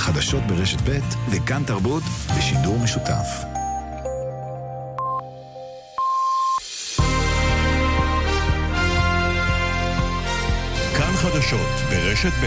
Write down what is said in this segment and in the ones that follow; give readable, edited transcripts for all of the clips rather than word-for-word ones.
חדשות ברשת ב' וכאן תרבות בשידור משותף. כאן חדשות ברשת ב'.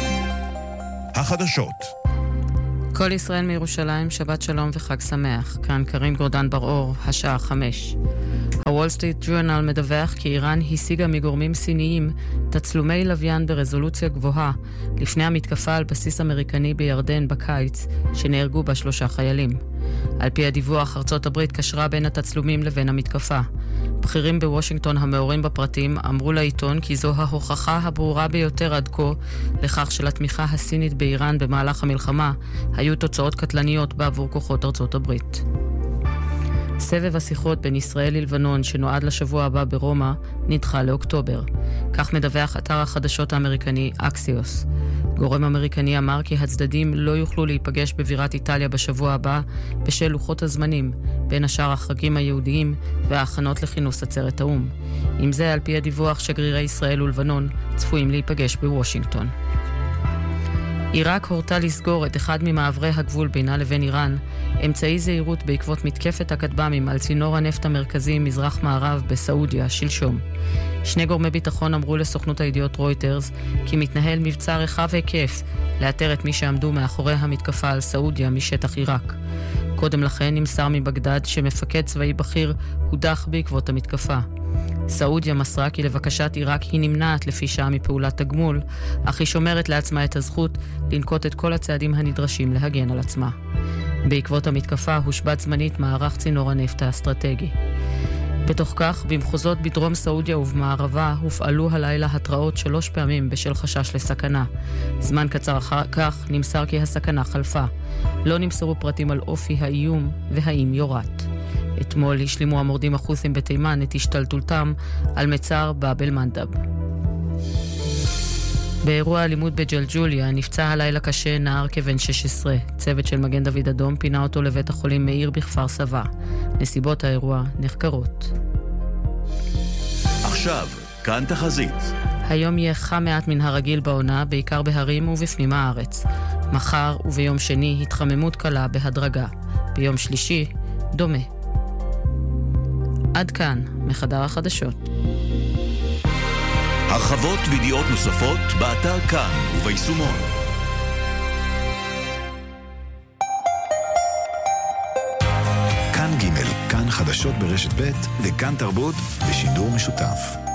החדשות. כל ישראל מירושלים, שבת שלום וחג שמח. כאן קרין גורדן בר-אור, השעה 5. הוול סטריט ג'ורנל מדווח כי איראן השיגה מגורמים סיניים תצלומי לוויין ברזולוציה גבוהה לפני המתקפה על בסיס אמריקני בירדן בקיץ, שנהרגו בה 3 חיילים. על פי הדיווח, ארצות הברית קשרה בין התצלומים לבין המתקפה. בכירים בוושינגטון המעורים בפרטים אמרו לעיתון כי זו ההוכחה הברורה ביותר עד כה לכך שלתמיכה הסינית באיראן במהלך המלחמה היו תוצאות קטלניות בעבור כוחות ארצות הברית. סבב השיחות בין ישראל ללבנון שנועד לשבוע הבא ברומא נדחה לאוקטובר. כך מדווח אתר החדשות האמריקני אקסיוס. גורם אמריקני אמר כי הצדדים לא יוכלו להיפגש בבירת איטליה בשבוע הבא בשל לוחות הזמנים, בין השאר החגים היהודיים וההכנות לכינוס עצרת האו"ם. עם זה, על פי הדיווח, שגרירי ישראל ולבנון צפויים להיפגש בוושינגטון. עיראק הורתה לסגור את אחד ממעברי הגבול בינה לבין איראן, אמצעי זהירות בעקבות מתקפת הכטב"מים על צינור הנפט המרכזי מזרח מערב בסעודיה שלשום. 2 גורמי ביטחון אמרו לסוכנות הידיעות רויטרס כי מתנהל מבצע רחב היקף לאתר את מי שעמדו מאחורי המתקפה על סעודיה משטח עיראק. קודם לכן נמסר מבגדד שמפקד צבאי בכיר הודח בעקבות המתקפה. סעודיה מסרה כי לבקשת עיראק היא נמנעת לפי שעה מפעולת תגמול, אך היא שומרת לעצמה את הזכות לנקוט את כל הצעדים הנדרשים להגן על עצמה. בעקבות המתקפה הושבת זמנית מערך צינור הנפט האסטרטגי. בתוך כך, במחוזות בדרום סעודיה ובמערבה הופעלו הלילה התראות 3 פעמים בשל חשש לסכנה. זמן קצר אחר כך נמסר כי הסכנה חלפה. לא נמסרו פרטים על אופי האיום והאם יורת. אתמול השלימו המורדים החות'ים בתימן את השתלטותם על מצר באב אל-מנדב. באירוע אלימות בג'לג'וליה נפצע הלילה קשה נער כבן 16. צוות של מגן דוד אדום פינה אותו לבית החולים מאיר בכפר סבא. נסיבות האירוע נחקרות. עכשיו, כאן תחזית. היום יהיה חם מעט מן הרגיל בעונה, בעיקר בהרים ובפנים הארץ. מחר וביום שני התחממות קלה בהדרגה. ביום שלישי דומה. עד כאן, מחדר החדשות. הרחבות וידיעות נוספות באתר כאן וביישומון. כאן ג', כאן חדשות ברשת ב' וכאן תרבות בשידור משותף.